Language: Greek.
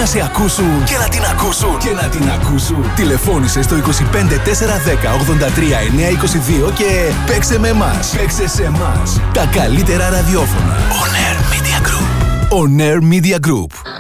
να σε ακούσουν και να την ακούσουν και να την ακούσουν. Τηλεφώνησε στο 25 410 83 922 και παίξε με εμάς. Παίξε σε εμάς. Τα καλύτερα ραδιόφωνα. On Air Media Group. On Air Media Group.